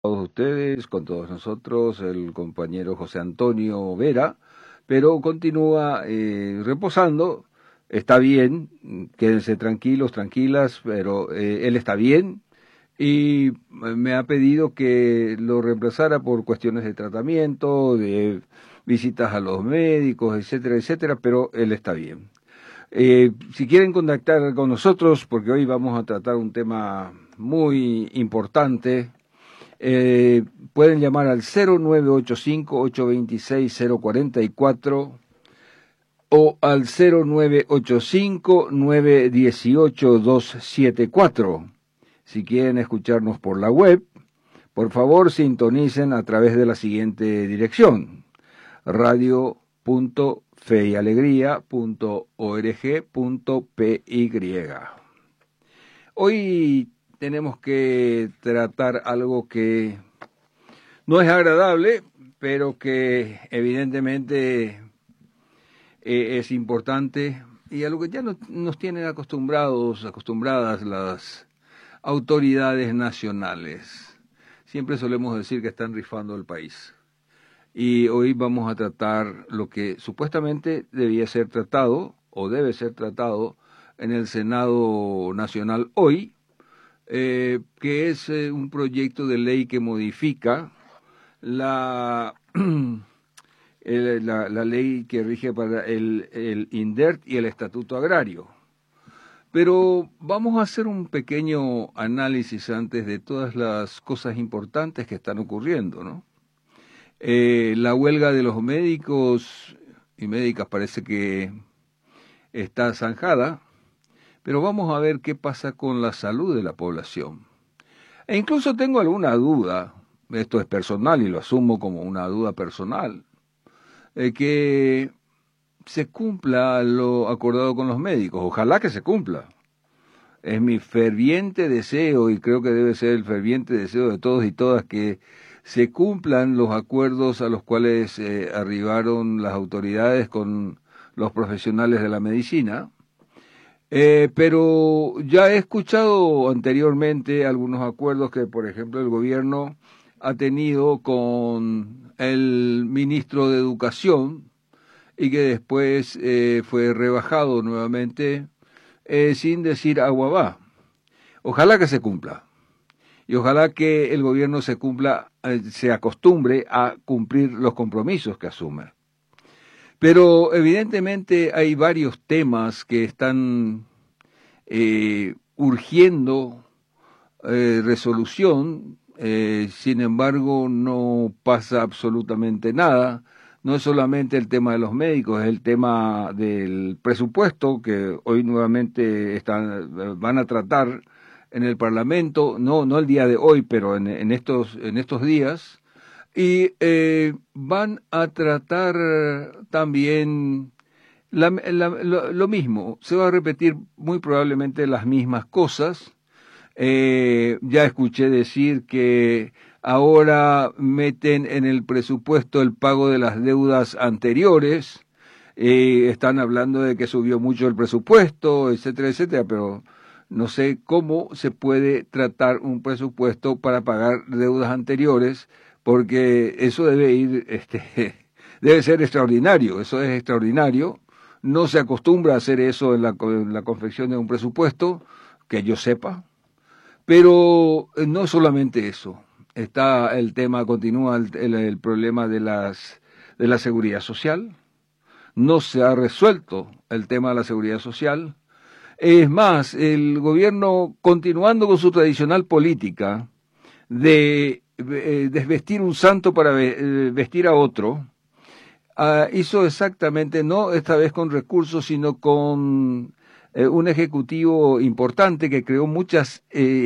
Todos ustedes, con todos nosotros, el compañero José Antonio Vera, pero continúa reposando, está bien, quédense tranquilos, tranquilas, pero él está bien y me ha pedido que lo reemplazara por cuestiones de tratamiento, de visitas a los médicos, etcétera, etcétera, pero él está bien. Si quieren contactar con nosotros, porque hoy vamos a tratar un tema muy importante, pueden llamar al 0985-826-044 o al 0985-918-274. Si quieren escucharnos por la web, por favor sintonicen a través de la siguiente dirección: radio.feyalegría.org.py. Hoy tenemos que tratar algo que no es agradable, pero que evidentemente es importante y a lo que ya nos tienen acostumbradas las autoridades nacionales. Siempre solemos decir que están rifando el país. Y hoy vamos a tratar lo que supuestamente debía ser tratado o debe ser tratado en el Senado Nacional hoy, que es un proyecto de ley que modifica la, la ley que rige para el INDERT y el Estatuto Agrario. Pero vamos a hacer un pequeño análisis antes de todas las cosas importantes que están ocurriendo, ¿no? La huelga de los médicos y médicas parece que está zanjada, pero vamos a ver qué pasa con la salud de la población. E incluso tengo alguna duda, esto es personal y lo asumo como una duda personal, que se cumpla lo acordado con los médicos. Ojalá que se cumpla. Es mi ferviente deseo, y creo que debe ser el ferviente deseo de todos y todas, que se cumplan los acuerdos a los cuales arribaron las autoridades con los profesionales de la medicina. Pero ya he escuchado anteriormente algunos acuerdos que, por ejemplo, el gobierno ha tenido con el ministro de Educación y que después fue rebajado nuevamente sin decir agua va. Ojalá que se cumpla. Y ojalá que el gobierno se acostumbre a cumplir los compromisos que asume. Pero evidentemente hay varios temas que están urgiendo resolución, sin embargo no pasa absolutamente nada. No es solamente el tema de los médicos, es el tema del presupuesto que hoy nuevamente van a tratar en el Parlamento, no el día de hoy, pero en estos días. Y van a tratar también lo mismo. Se va a repetir muy probablemente las mismas cosas. Ya escuché decir que ahora meten en el presupuesto el pago de las deudas anteriores. Están hablando de que subió mucho el presupuesto, etcétera, etcétera, pero no sé cómo se puede tratar un presupuesto para pagar deudas anteriores, porque eso debe ser extraordinario, eso es extraordinario. No se acostumbra a hacer eso en la confección de un presupuesto, que yo sepa, pero no solamente eso. Está el tema, continúa el problema de la seguridad social. No se ha resuelto el tema de la seguridad social. Es más, el gobierno, continuando con su tradicional política de desvestir un santo para vestir a otro, hizo exactamente, no esta vez con recursos, sino con un ejecutivo importante que creó muchas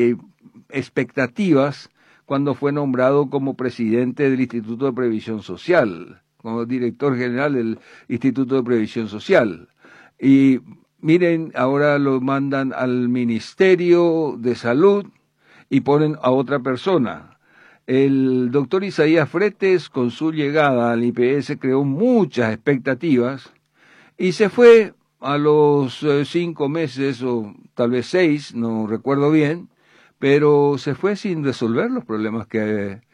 expectativas cuando fue nombrado como presidente del Instituto de Previsión Social, como director general del Instituto de Previsión Social. Y miren, ahora lo mandan al Ministerio de Salud y ponen a otra persona. El doctor Isaías Fretes, con su llegada al IPS, creó muchas expectativas y se fue a los 5 meses o tal vez 6, no recuerdo bien, pero se fue sin resolver los problemas